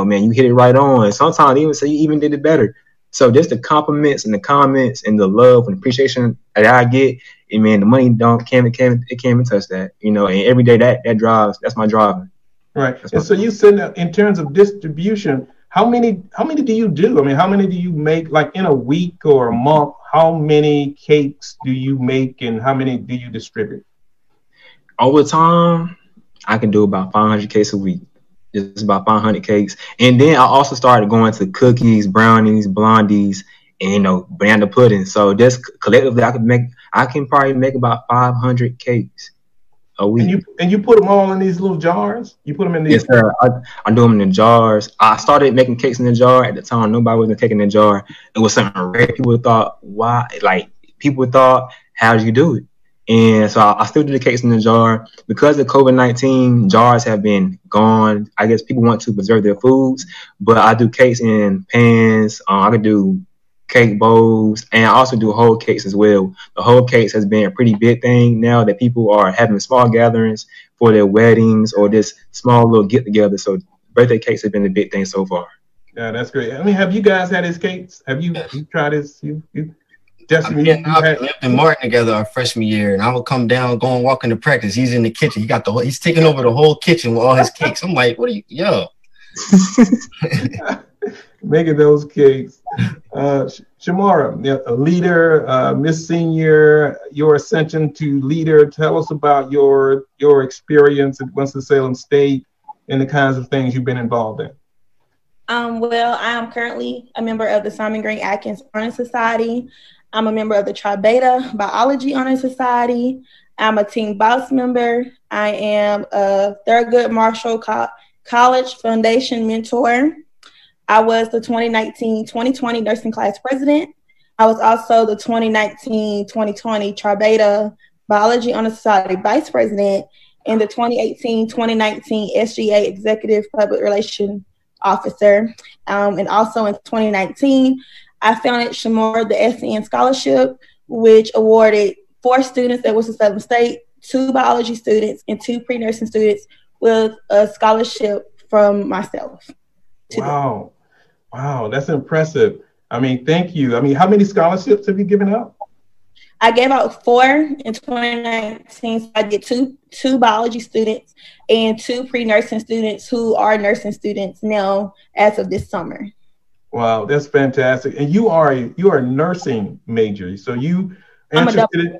man, you hit it right on. And sometimes they even say you even did it better. So just the compliments and the comments and the love and appreciation that I get, and man, the money can't even touch that, and every day that drives, that's my driving. Right. And so you said that in terms of distribution, how many do you do? I mean, how many do you make, like in a week or a month? How many cakes do you make and how many do you distribute? Over time, I can do about 500 cakes a week. Just about 500 cakes. And then I also started going to cookies, brownies, blondies, and banana pudding. So just collectively, I can probably make about 500 cakes a week. And you put them all in these little jars? You put them in these? Yes, sir. I do them in jars. I started making cakes in the jar. At the time, nobody was taking the jar. It was something rare. People thought, why? Like, people thought, how do you do it? And so I still do the cakes in the jar. Because of COVID-19, jars have been gone. I guess people want to preserve their foods, but I do cakes in pans. I could do cake bowls, and I also do whole cakes as well. The whole cakes has been a pretty big thing now that people are having small gatherings for their weddings or this small little get together. So birthday cakes have been a big thing so far. Yeah, that's great. I mean, have you guys had his cakes? Have you tried this? Justin, we lived in Martin together our freshman year, and I would come down, go and walk into practice. He's in the kitchen. He's taking over the whole kitchen with all his cakes. I'm like, what are you, yo? Making those cakes. Shamara, a leader, Miss Senior, your ascension to leader. Tell us about your experience at Winston-Salem State and the kinds of things you've been involved in. Well, I am currently a member of the Simon Green Atkins Honor Society. I'm a member of the Tri Beta Biology Honor Society. I'm a Team Boss member. I am a Thurgood Marshall College Foundation mentor. I was the 2019-2020 nursing class president. I was also the 2019-2020 Tri Beta Biology Honor Society vice president and the 2018-2019 SGA executive public relations officer. And also in 2019, I founded Shamar the SEN Scholarship, which awarded 4 students at Winston-Salem State, 2 biology students, and 2 pre-nursing students with a scholarship from myself. Wow. Wow, that's impressive. I mean, thank you. I mean, how many scholarships have you given out? I gave out 4 in 2019. So I did two biology students and 2 pre-nursing students who are nursing students now as of this summer. Wow, that's fantastic. And you are a nursing major. So you're interested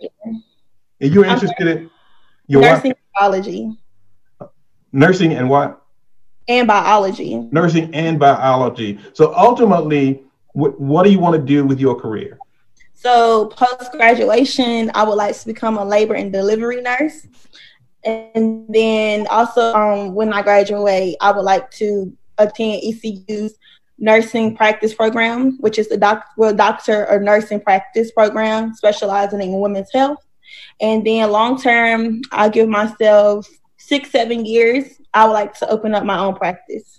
in your nursing biology. Nursing and what? And biology. Nursing and biology. So ultimately, what do you want to do with your career? So post-graduation, I would like to become a labor and delivery nurse. And then also when I graduate, I would like to attend ECU's nursing practice program, which is the doctor or nursing practice program specializing in women's health. And then long-term, I give myself 6-7 years. I would like to open up my own practice.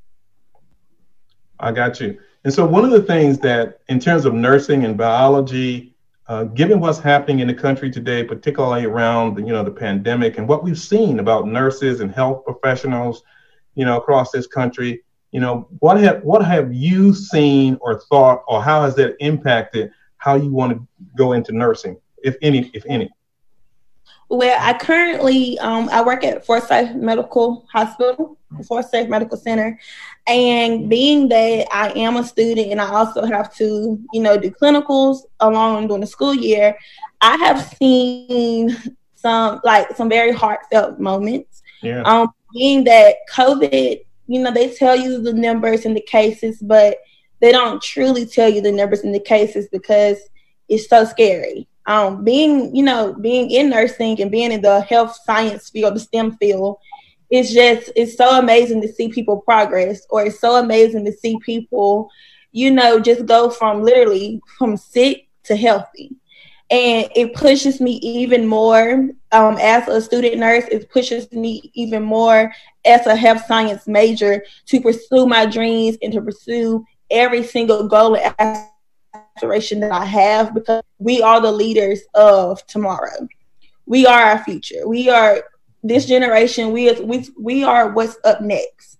I got you. And so one of the things that in terms of nursing and biology, given what's happening in the country today, particularly around the pandemic and what we've seen about nurses and health professionals, across this country, what have you seen or thought, or how has that impacted how you want to go into nursing, if any? Well, I currently, I work at Forsyth Medical Hospital, Forsyth Medical Center. And being that I am a student and I also have to, do clinicals along during the school year, I have seen some very heartfelt moments. Yeah. Being that COVID, they tell you the numbers and the cases, but they don't truly tell you the numbers and the cases because it's so scary. Being in nursing and being in the health science field, the STEM field, it's so amazing to see people progress, or it's so amazing to see people, just go from sick to healthy. And it pushes me even more as a student nurse. It pushes me even more as a health science major to pursue my dreams and to pursue every single goal and aspiration that I have, because we are the leaders of tomorrow. We are our future. We are this generation. We are what's up next.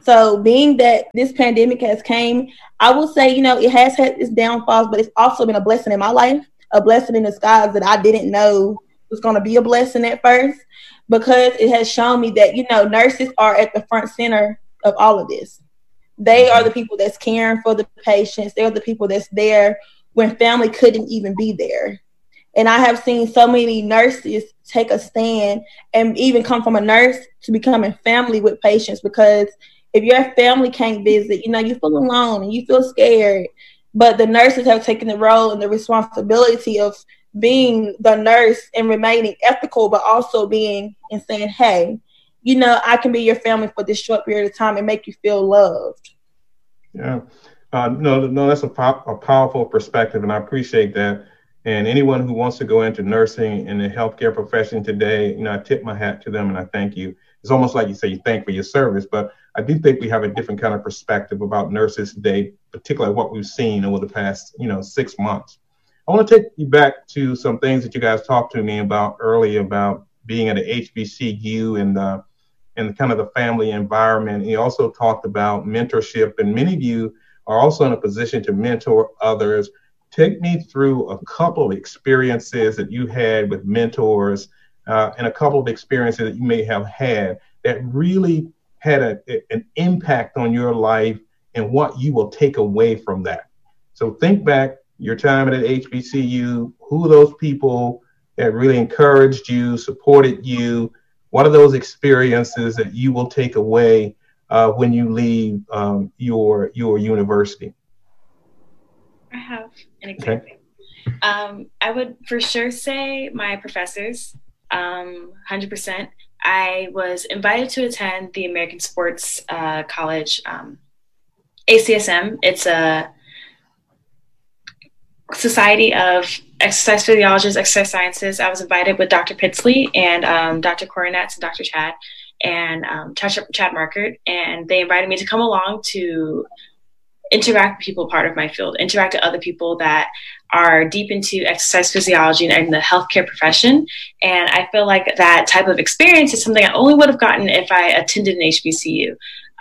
So being that this pandemic has came, I will say, it has had its downfalls, but it's also been a blessing in my life, a blessing in disguise that I didn't know was going to be a blessing at first, because it has shown me that, nurses are at the front center of all of this. They are the people that's caring for the patients. They're the people that's there when family couldn't even be there. And I have seen so many nurses take a stand and even come from a nurse to becoming family with patients, because if your family can't visit, you feel alone and you feel scared. But the nurses have taken the role and the responsibility of being the nurse and remaining ethical, but also being and saying, hey, I can be your family for this short period of time and make you feel loved. Yeah. No, that's a powerful perspective, and I appreciate that. And anyone who wants to go into nursing and the healthcare profession today, I tip my hat to them and I thank you. It's almost like you say you thank for your service, but I do think we have a different kind of perspective about nurses today, particularly what we've seen over the past, 6 months. I want to take you back to some things that you guys talked to me about earlier about being at a HBCU and kind of the family environment. You also talked about mentorship, and many of you are also in a position to mentor others. Take me through a couple of experiences that you had with mentors and a couple of experiences that you may have had that really had an impact on your life and what you will take away from that. So think back, your time at HBCU, who are those people that really encouraged you, supported you? What are those experiences that you will take away when you leave your university? I have an example. Okay. I would for sure say my professors, 100%. I was invited to attend the American Sports College, ACSM. It's a Society of Exercise Physiologists, Exercise Sciences. I was invited with Dr. Pitsley and Dr. Coronetz and Dr. Chad and Chad Markert, and they invited me to come along to interact with people part of my field, interact with other people that are deep into exercise physiology and the healthcare profession. And I feel like that type of experience is something I only would have gotten if I attended an HBCU.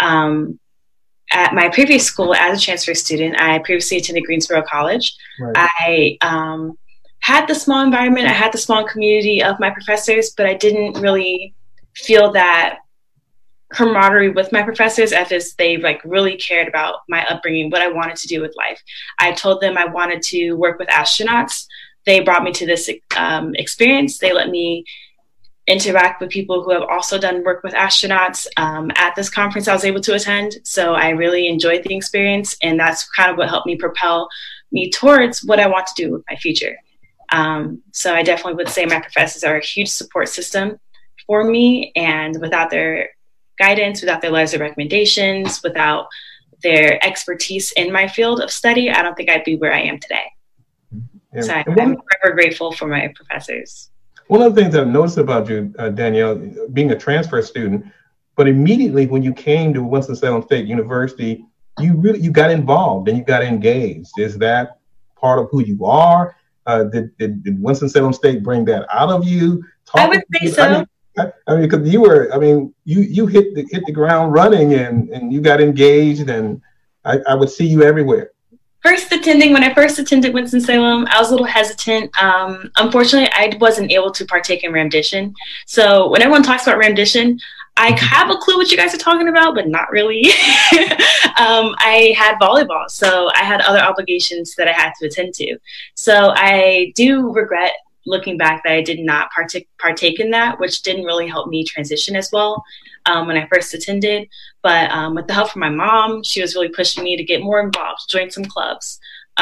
At my previous school as a transfer student, I previously attended Greensboro College. Right. I had the small environment, I had the small community of my professors, but I didn't really feel that camaraderie with my professors as if they really cared about my upbringing, what I wanted to do with life. I told them I wanted to work with astronauts. They brought me to this experience. They let me interact with people who have also done work with astronauts at this conference I was able to attend. So I really enjoyed the experience, and that's kind of what helped me propel me towards what I want to do with my future. So I definitely would say my professors are a huge support system for me, and without their guidance, without their letters of recommendations, without their expertise in my field of study, I don't think I'd be where I am today. Yeah. So I'm forever grateful for my professors. One of the things I've noticed about you, Danielle, being a transfer student, but immediately when you came to Winston-Salem State University, you got involved and you got engaged. Is that part of who you are? Did Winston-Salem State bring that out of you? I would say so. I mean, because you hit the ground running and you got engaged, and I would see you everywhere. When I first attended Winston-Salem, I was a little hesitant. Unfortunately, I wasn't able to partake in rendition. So when everyone talks about rendition, I have a clue what you guys are talking about, but not really. I had volleyball, so I had other obligations that I had to attend to. So I do regret, looking back, that I did not partake in that, which didn't really help me transition as well when I first attended. But with the help from my mom, she was really pushing me to get more involved, join some clubs,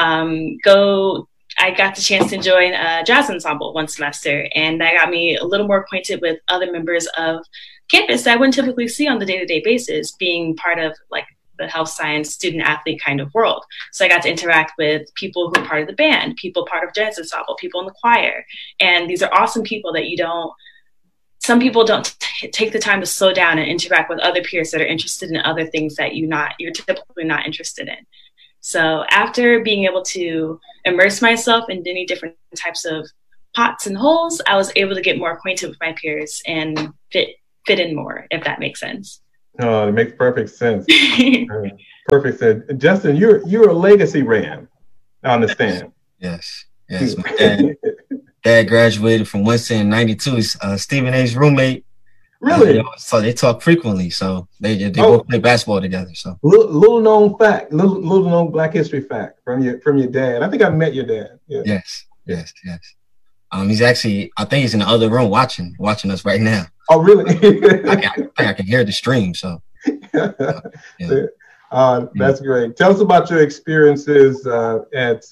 I got the chance to join a jazz ensemble one semester, and that got me a little more acquainted with other members of campus that I wouldn't typically see on the day-to-day basis, being part of the health science student athlete kind of world. So I got to interact with people who are part of the band, people part of jazz ensemble, people in the choir. And these are awesome people that some people don't take the time to slow down and interact with other peers that are interested in other things that you're typically not interested in. So after being able to immerse myself in many different types of pots and holes, I was able to get more acquainted with my peers and fit in more, if that makes sense. Oh, it makes perfect sense. Perfect sense. Justin, you're a legacy Ram. I understand. Yes. My dad graduated from Winston in '92. He's Stephen A's roommate. Really? So they talk frequently. So they both play basketball together. So little known fact, little known Black history fact from your dad. I think I met your dad. Yeah. Yes. He's actually, I think he's in the other room watching us right now. Oh, really? I think I can hear the stream. So that's great. Tell us about your experiences at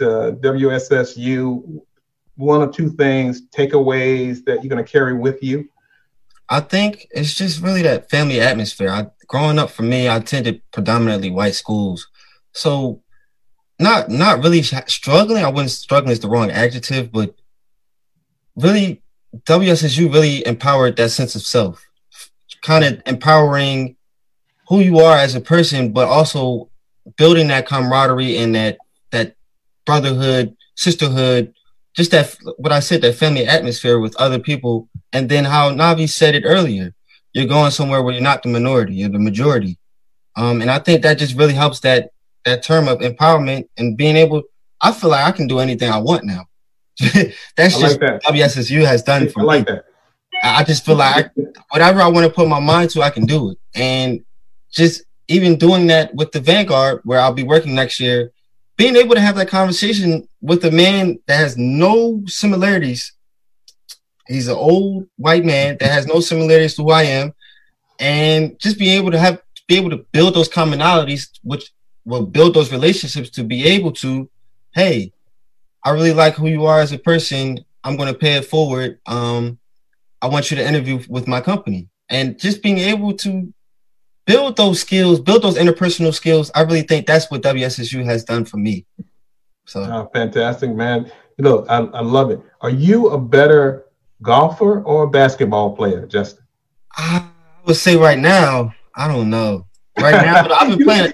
WSSU. One or two things, takeaways that you're going to carry with you. I think it's just really that family atmosphere. Growing up for me, I attended predominantly white schools. So not really struggling. I wouldn't struggling is the wrong adjective, but really WSSU really empowered that sense of self, kind of empowering who you are as a person, but also building that camaraderie and that brotherhood, sisterhood, just that, what I said, that family atmosphere with other people. And then how Navi said it earlier, you're going somewhere where you're not the minority, you're the majority. And I think that just really helps that term of empowerment and being able, I feel like I can do anything I want now. That's just what WSSU has done for me. That. I just feel like whatever I want to put my mind to, I can do it. And just even doing that with the Vanguard, where I'll be working next year, being able to have that conversation with a man that has no similarities. He's an old white man that has no similarities to who I am. And just being able to build those commonalities, which will build those relationships to be able to, hey, I really like who you are as a person. I'm going to pay it forward. I want you to interview with my company. And just being able to build those skills, build those interpersonal skills. I really think that's what WSSU has done for me. So fantastic, man. I love it. Are you a better golfer or a basketball player, Justin? I would say right now, I don't know. Right now, but I've been playing.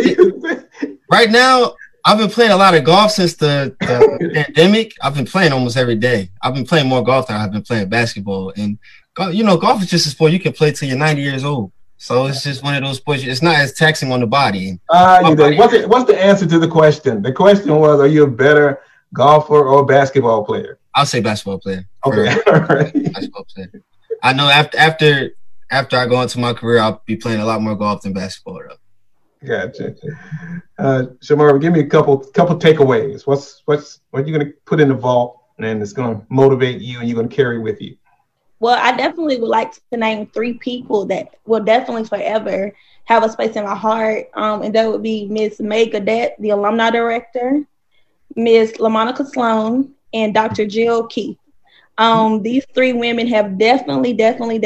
Right now, I've been playing a lot of golf since the pandemic. I've been playing almost every day. I've been playing more golf than I've been playing basketball. And golf is just a sport you can play till you're 90 years old. So it's just one of those sports. It's not as taxing on the body. What's the answer to the question? The question was, are you a better golfer or basketball player? I'll say basketball player. Okay. All right. Basketball player. I know after I go into my career, I'll be playing a lot more golf than basketball, though. Gotcha. Shamara, give me a couple takeaways. What are you going to put in the vault and it's going to motivate you and you're going to carry with you? Well, I definitely would like to name 3 people that will definitely forever have a space in my heart. And that would be Ms. May Gadet, the alumni director, Ms. LaMonica Sloan, and Dr. Jill Keith. These 3 women have definitely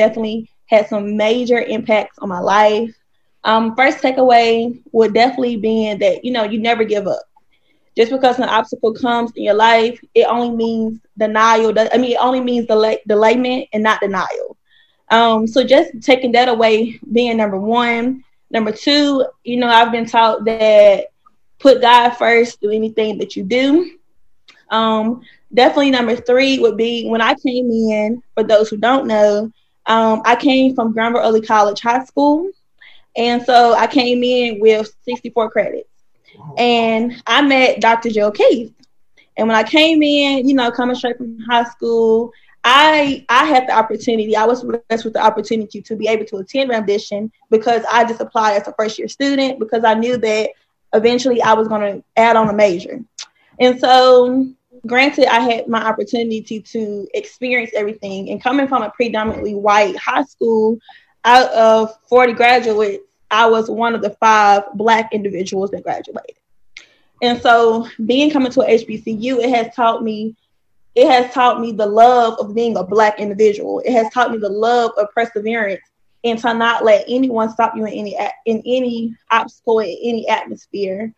had some major impacts on my life. First takeaway would definitely be that, you never give up. Just because an obstacle comes in your life, it only means denial. It only means delayment and not denial. So just taking that away being number 1. Number 2, I've been taught that put God first, do anything that you do. Definitely number 3 would be when I came in, for those who don't know, I came from Granville Early College High School. And so I came in with 64 credits. And I met Dr. Jill Keith. And when I came in, coming straight from high school, I had the opportunity. I was blessed with the opportunity to be able to attend Ramdition because I just applied as a first-year student because I knew that eventually I was going to add on a major. And so, granted, I had my opportunity to experience everything. And coming from a predominantly white high school, out of 40 graduates, I was one of the 5 Black individuals that graduated. And so coming to a HBCU, it has taught me the love of being a Black individual. It has taught me the love of perseverance and to not let anyone stop you in any obstacle, in any atmosphere.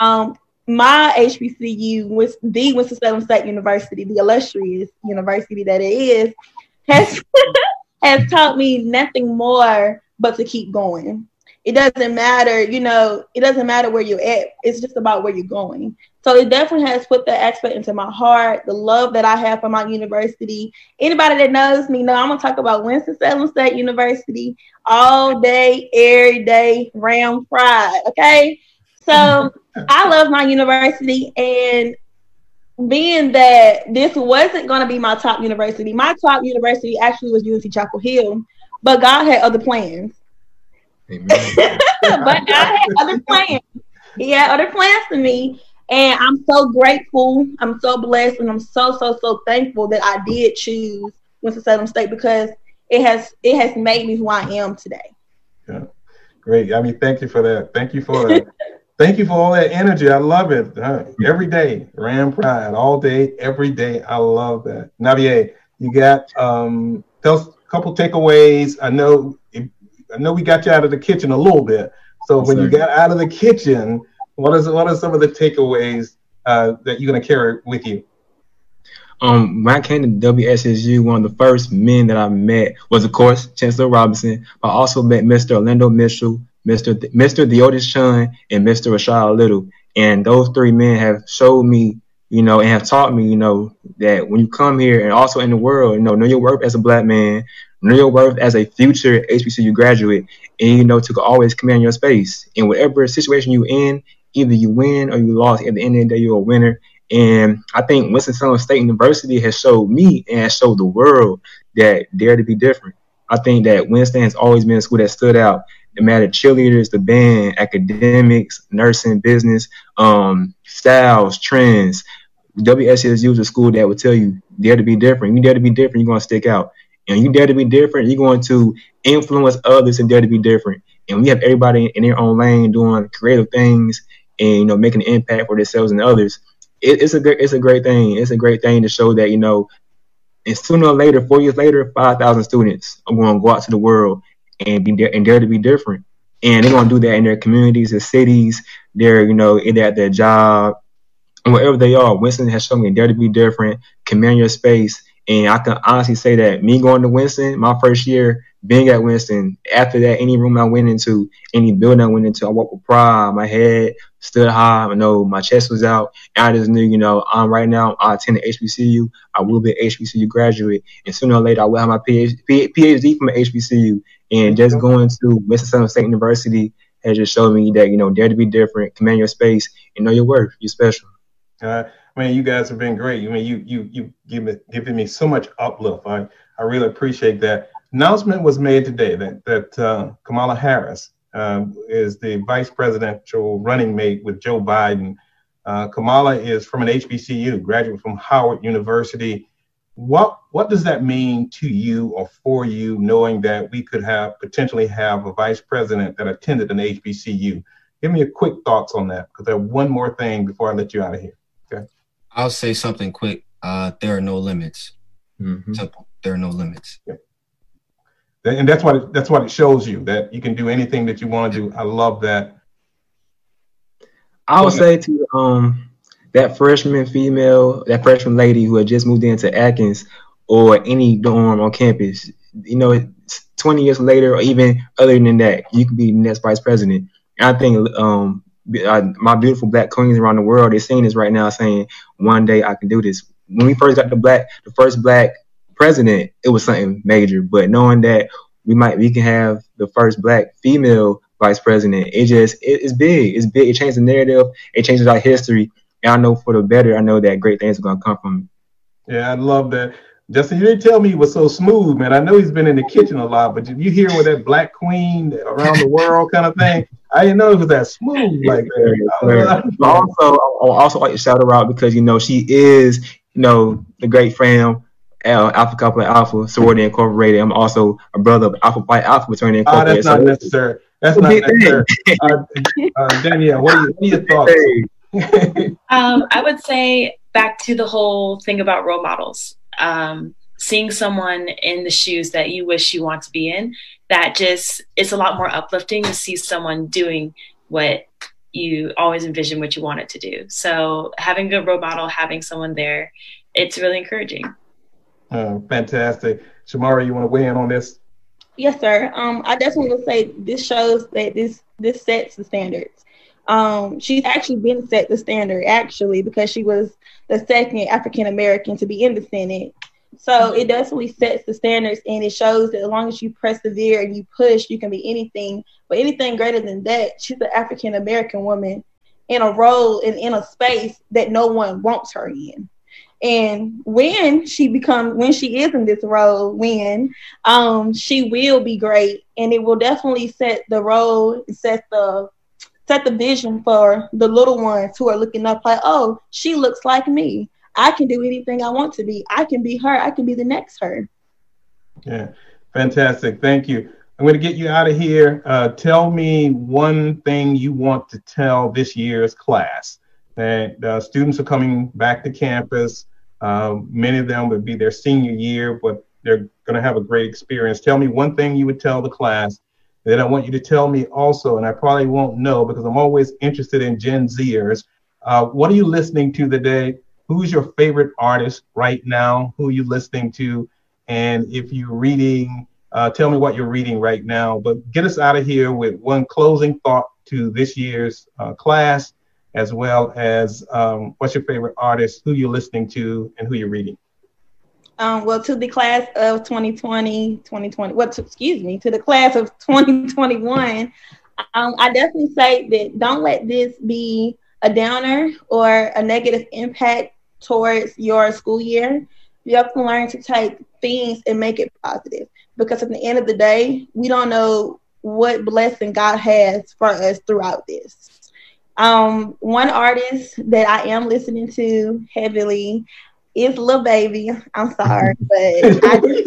My HBCU was the Winston-Salem State University, the illustrious university that it is, has taught me nothing more but to keep going. it doesn't matter, it doesn't matter where you're at. It's just about where you're going. So it definitely has put that aspect into my heart, the love that I have for my university. Anybody that knows me know I'm going to talk about Winston-Salem State University all day, every day, Ram fried, okay? So I love my university, and being that this wasn't going to be my top university actually was UNC Chapel Hill, but God had other plans. Amen. But God had other plans. He had other plans for me, and I'm so grateful. I'm so blessed, and I'm so thankful that I did choose Winston-Salem State, because it has made me who I am today. Yeah. Great. I mean, thank you for that. Thank you for that. Thank you for all that energy. I love it. Every day, Ram Pride, all day, every day. I love that. Navier, you got tell us a couple takeaways. I know we got you out of the kitchen a little bit. So when you got out of the kitchen, what are some of the takeaways that you're going to carry with you? When I came to WSSU, one of the first men that I met was, of course, Chancellor Robinson. I also met Mr. Orlando Mitchell, Mr. Theodis Chun, and Mr. Rashad Little. And those three men have showed me, and have taught me, that when you come here and also in the world, know your worth as a Black man, know your worth as a future HBCU graduate, and, to always command your space. In whatever situation you're in, either you win or you lost, at the end of the day, you're a winner. And I think Winston-Salem State University has showed me and has showed the world that dare to be different. I think that Winston has always been a school that stood out. No matter cheerleaders, the band, academics, nursing, business, styles, trends. WSSU is a school that would tell you, dare to be different. You dare to be different, you're going to stick out. And you dare to be different, you're going to influence others and dare to be different. And we have everybody in their own lane doing creative things and, making an impact for themselves and others. It's a great thing. It's a great thing to show that, and sooner or later, 4 years later, 5,000 students are going to go out to the world and dare to be different. And they're going to do that in their communities, their cities, either at their job, and wherever they are. Winston has shown me dare to be different, command your space. And I can honestly say that me going to Winston, my first year being at Winston, after that, any room I went into, any building I went into, I walked with pride. My head stood high. I know my chest was out. And I just knew, right now, I attend HBCU. I will be an HBCU graduate. And sooner or later, I will have my PhD from an HBCU. And just going to Winston-Salem State University has just showed me that, dare to be different, command your space, and know your worth. You're special. You guys have been great. You given me so much uplift. I really appreciate that. Announcement was made today that Kamala Harris is the vice presidential running mate with Joe Biden. Kamala is from an HBCU, graduate from Howard University. What does that mean to you or for you, knowing that we could potentially have a vice president that attended an HBCU? Give me a quick thoughts on that, because I have one more thing before I let you out of here. Okay. I'll say something quick. There are no limits. Mm-hmm. Simple. There are no limits. Yeah. And that's what it shows you, that you can do anything that you want to do. I love that. I would say to that freshman lady who had just moved into Atkins or any dorm on campus, 20 years later or even other than that, you could be the next vice president. And I think my beautiful Black queens around the world, they're seeing this right now, saying one day I can do this. When we first got the first Black president, it was something major. But knowing that we can have the first Black female vice president, it's big. It's big. It changes the narrative. It changes our history. And I know for the better, I know that great things are going to come from it. Yeah, I love that. Justin, you didn't tell me he was so smooth, man. I know he's been in the kitchen a lot, but you hear with that Black queen around the world kind of thing, I didn't know it was that smooth like that. I'll also like to shout her out because, she is, the great fam, Alpha Kappa Alpha, Sorority Incorporated. I'm also a brother of Alpha Pi Alpha Fraternity Incorporated. That's not necessary. That's not necessary. Danielle, what are your thoughts? I would say back to the whole thing about role models. Seeing someone in the shoes that you wish you want to be in, it's a lot more uplifting to see someone doing what you always envisioned what you wanted to do. So having a good role model, having someone there, it's really encouraging. Fantastic. Shamara, you want to weigh in on this? Yes, sir. I definitely would say this shows that this sets the standards. She's actually been set the standard actually because she was the second African American to be in the Senate. So it definitely sets the standards, and it shows that as long as you persevere and you push, you can be anything. But anything greater than that, she's an African American woman in a role and in a space that no one wants her in. And when she is in this role, she will be great, and it will definitely set the role, set the vision for the little ones who are looking up like, oh, she looks like me. I can do anything I want to be. I can be her. I can be the next her. Yeah, fantastic. Thank you. I'm going to get you out of here. Tell me one thing you want to tell this year's class. That students are coming back to campus. Many of them would be their senior year, but they're going to have a great experience. Tell me one thing you would tell the class. Then I want you to tell me also, and I probably won't know because I'm always interested in Gen Zers. What are you listening to today? Who's your favorite artist right now? Who are you listening to? And if you're reading, tell me what you're reading right now. But get us out of here with one closing thought to this year's class, as well as what's your favorite artist, who you're listening to, and who you're reading. Well, to the class of to the class of 2021, I definitely say that don't let this be a downer or a negative impact towards your school year. You have to learn to take things and make it positive, because at the end of the day, we don't know what blessing God has for us throughout this. One artist that I am listening to heavily is Lil Baby. I'm sorry, but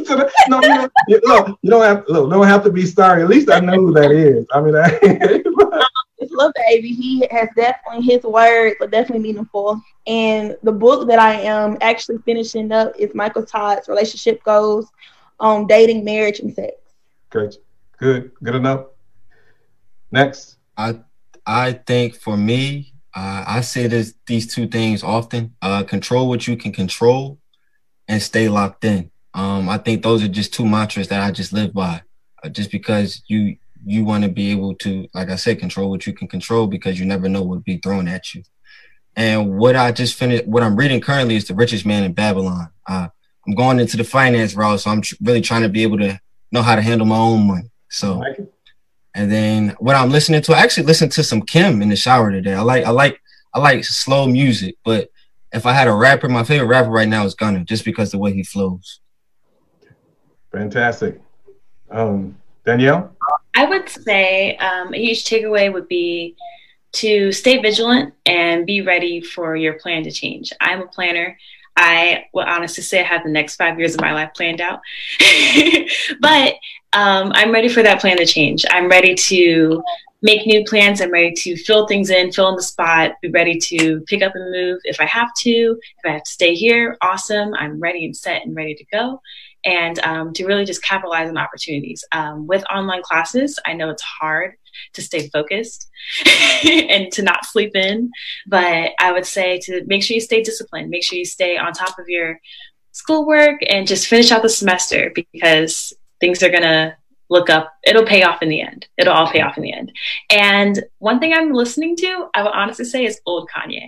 you don't have to be sorry. At least I know who that is. I mean, it's Lil Baby. He has definitely, his words are definitely meaningful. And the book that I am actually finishing up is Michael Todd's Relationship Goals on Dating, Marriage, and Sex. Great. Good enough. Next. I think for me, I say these two things often. Control what you can control and stay locked in. I think those are just two mantras that I just live by. Just because you want to be able to, like I said, control what you can control, because you never know what will be thrown at you. And what I'm reading currently is The Richest Man in Babylon. I'm going into the finance route, so I'm really trying to be able to know how to handle my own money. So, and then what I'm listening to, I actually listened to some Kim in the shower today. I like slow music, but if I had a rapper, my favorite rapper right now is Gunna, just because the way he flows. Fantastic. Danielle? I would say a huge takeaway would be to stay vigilant and be ready for your plan to change. I'm a planner. I will honestly say I have the next 5 years of my life planned out. But I'm ready for that plan to change. I'm ready to make new plans. I'm ready to fill things in, fill in the spot, be ready to pick up and move if I have to. If I have to stay here, awesome. I'm ready and set and ready to go. And to really just capitalize on opportunities. With online classes, I know it's hard to stay focused and to not sleep in, but I would say to make sure you stay disciplined, make sure you stay on top of your schoolwork and just finish out the semester, because things are going to look up. It'll pay off in the end. It'll all pay off in the end. And one thing I'm listening to, I would honestly say, is old Kanye.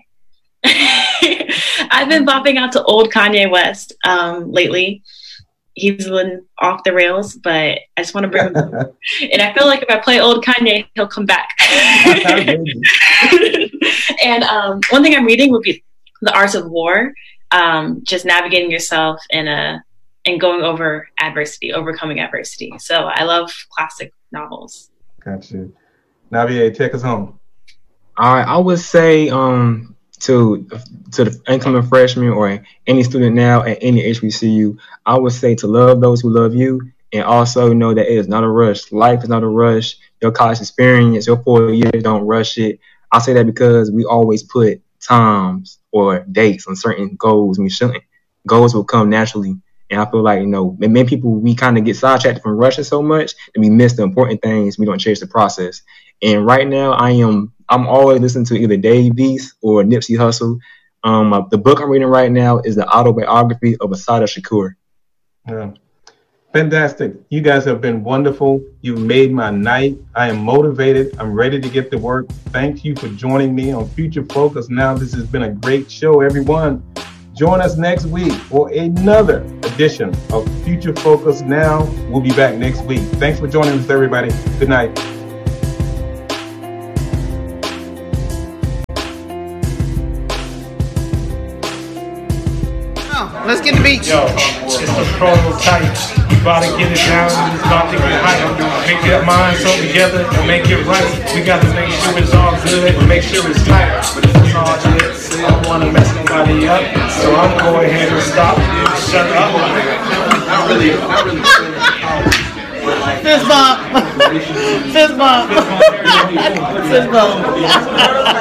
I've been bopping out to old Kanye West lately. He's been off the rails, but I just want to bring him up. And I feel like if I play old Kanye, he'll come back. And one thing I'm reading would be The Art of War, just navigating yourself and going over adversity, overcoming adversity. So I love classic novels. Gotcha. Navier, take us home. All right, I would say to the incoming freshman or any student now at any HBCU, I would say to love those who love you, and also know that it is not a rush. Life is not a rush. Your college experience, your 4 years, don't rush it. I say that because we always put times or dates on certain goals. We shouldn't. Goals will come naturally. And I feel like, many people, we kind of get sidetracked from rushing so much that we miss the important things. We don't chase the process. And right now, I'm always listening to either Dave East or Nipsey Hussle. The book I'm reading right now is the autobiography of Assata Shakur. Yeah. Fantastic. You guys have been wonderful. You made my night. I am motivated. I'm ready to get to work. Thank you for joining me on Future Focus Now. This has been a great show, everyone. Join us next week for another edition of Future Focus Now. We'll be back next week. Thanks for joining us, everybody. Good night. Let's get the beach. Yo, it's the prototype. You about to get it down. It's about to get hype. Make your mind so together and make it right. We got to make sure it's all good and make sure it's tight. But it's all good. I don't want to mess nobody up, so I'm going ahead and stop. Shut up. Fist bump. Fist bump. Fist bump.